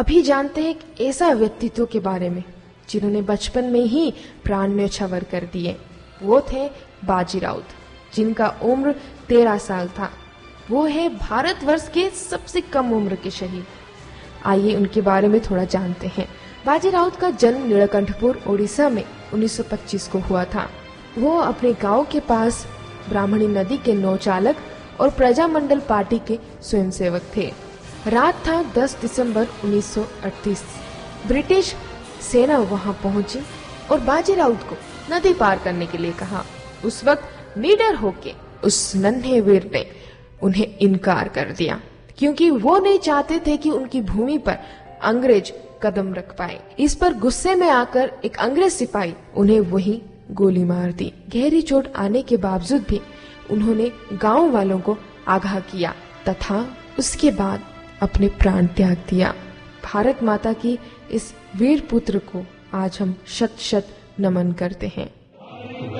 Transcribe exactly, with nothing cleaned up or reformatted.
अभी जानते हैं एक ऐसा व्यक्तित्व के बारे में जिन्होंने बचपन में ही प्राण न्यौछावर कर दिए। वो थे बाजी राउत, जिनका उम्र तेरह साल था। वो है भारतवर्ष के सबसे कम उम्र के शहीद। आइए उनके बारे में थोड़ा जानते हैं। बाजी राउत का जन्म नीलकंठपुर, ओडिशा में उन्नीस सौ पच्चीस को हुआ था। वो अपने गांव के पास ब्राह्मणी नदी के नौचालक और प्रजामंडल पार्टी के स्वयंसेवक थे। रात था दस दिसंबर उन्नीस सौ अड़तीस। ब्रिटिश सेना वहां पहुंची और बाजी राउत को नदी पार करने के लिए कहा। उस वक्त निडर होके उस नन्हे वीर ने उन्हें इनकार कर दिया, क्योंकि वो नहीं चाहते थे कि उनकी भूमि पर अंग्रेज कदम रख पाए। इस पर गुस्से में आकर एक अंग्रेज सिपाही उन्हें वहीं गोली मार दी। गहरी चोट आने के बावजूद भी उन्होंने गांव वालों को आगाह किया तथा उसके बाद अपने प्राण त्याग दिया। भारत माता की इस वीर पुत्र को आज हम शत शत नमन करते हैं।